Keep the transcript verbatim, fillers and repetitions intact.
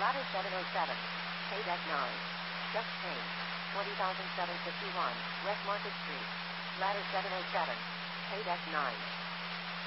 Ladder seven oh seven. Pay deck nine. Just change. twenty thousand seven hundred fifty-one. West Market Street. Ladder seven oh seven. Pay deck nine.